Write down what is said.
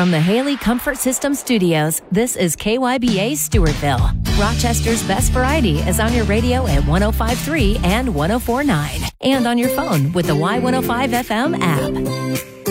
From the Haley Comfort System Studios, this is KYBA Stewartville. Rochester's best variety is on your radio at 105.3 and 104.9, and on your phone with the Y105 FM app.